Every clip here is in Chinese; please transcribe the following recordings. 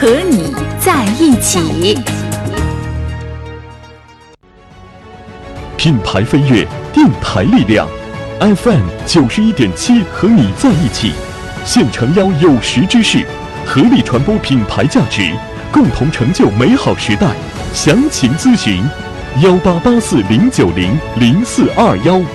和你在一起。 品牌飞跃，电台力量 ，FM 91.7和你在一起，现诚邀有识之士，合力传播品牌价值，共同成就美好时代。详情咨询188409000421。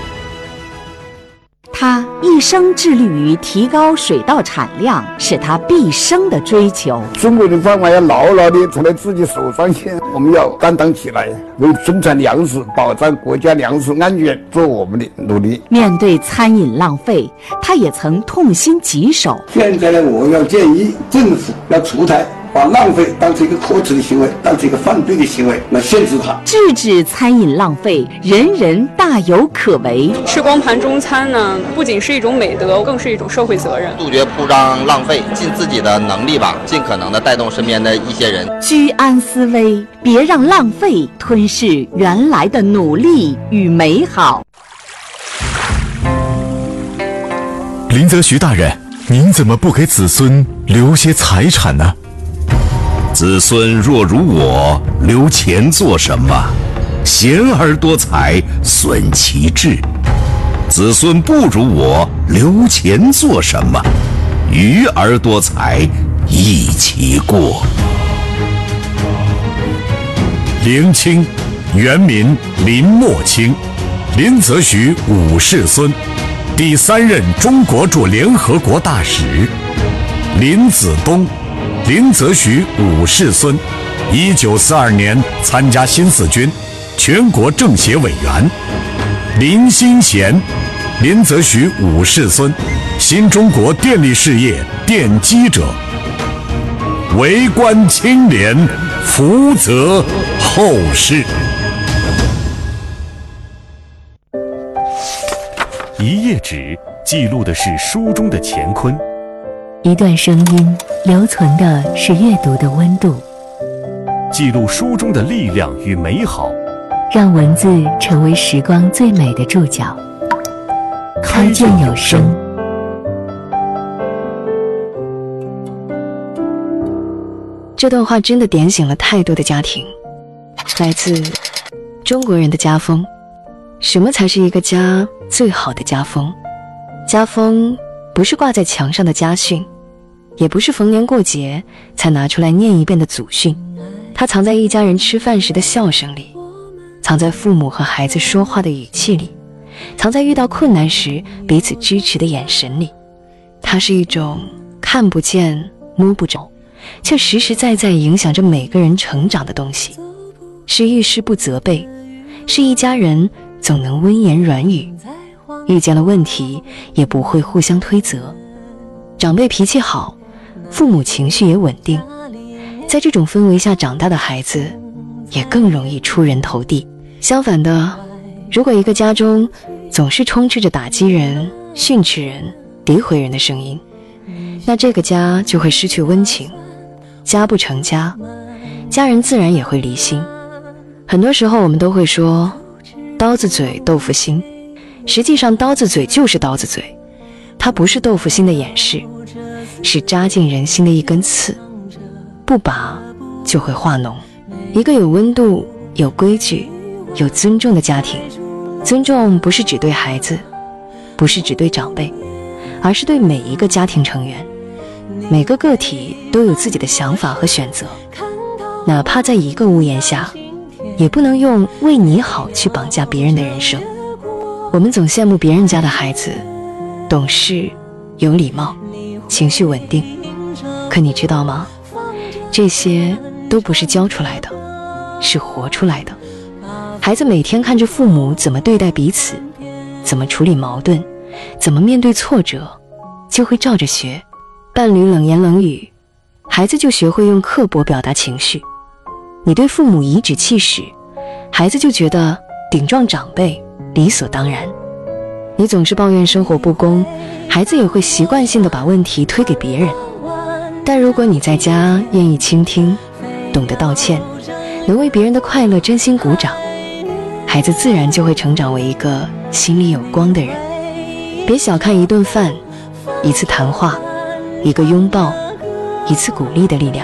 他一生致力于提高水稻产量，是他毕生的追求。 中国的饭碗要牢牢地从在自己手上先，我们要担当起来，为生产粮食、保障国家粮食安全做我们的努力。 面对餐饮浪费，他也曾痛心疾首。 现在呢，我要建议政府要出台，把浪费当成一个可耻的行为，当成一个犯罪的行为来限制它。 制止餐饮浪费，人人大有可为。 吃光盘中餐呢，不仅是一种美德，更是一种社会责任。 杜绝铺张浪费，尽自己的能力吧，尽可能的带动身边的一些人。 居安思危，别让浪费吞噬原来的努力与美好。 林则徐大人，您怎么不给子孙留些财产呢？ 子孙若如我，留钱做什么？贤而多财，损其志。子孙不如我，留钱做什么？愚而多财，益其过。 林清，原名林默清，林则徐五世孙，第3任中国驻联合国大使。林子东，林则徐五世孙，1942年参加新四军，全国政协委员。林新贤，林则徐五世孙，新中国电力事业奠基者。为官清廉，福泽后世。 一页纸记录的是书中的乾坤， 一段声音留存的是阅读的温度， 记录书中的力量与美好， 让文字成为时光最美的注脚。开卷有声。 这段话真的点醒了太多的家庭，来自中国人的家风。什么才是一个家最好的家风？家风不是挂在墙上的家训，也不是逢年过节才拿出来念一遍的祖训，它藏在一家人吃饭时的笑声里，藏在父母和孩子说话的语气里，藏在遇到困难时彼此支持的眼神里。它是一种看不见摸不着，却实实在在影响着每个人成长的东西，是遇事不责备，是一家人总能温言软语，遇见了问题也不会互相推责。长辈脾气好，父母情绪也稳定，在这种氛围下长大的孩子也更容易出人头地。相反的，如果一个家中总是充斥着打击人、训斥人、诋毁人的声音，那这个家就会失去温情。家不成家，家人自然也会离心。很多时候我们都会说刀子嘴豆腐心，实际上刀子嘴就是刀子嘴，它不是豆腐心的掩饰，是扎进人心的一根刺，不拔就会化脓。一个有温度、有规矩、有尊重的家庭，尊重不是只对孩子，不是只对长辈，而是对每一个家庭成员。每个个体都有自己的想法和选择，哪怕在一个屋檐下，也不能用为你好去绑架别人的人生。我们总羡慕别人家的孩子懂事、有礼貌、情绪稳定，可你知道吗？这些都不是教出来的，是活出来的。孩子每天看着父母怎么对待彼此，怎么处理矛盾，怎么面对挫折，就会照着学。伴侣冷言冷语，孩子就学会用刻薄表达情绪。你对父母颐指气使，孩子就觉得顶撞长辈理所当然。你总是抱怨生活不公，孩子也会习惯性地把问题推给别人。但如果你在家愿意倾听，懂得道歉，能为别人的快乐真心鼓掌，孩子自然就会成长为一个心里有光的人。别小看一顿饭、一次谈话、一个拥抱、一次鼓励的力量。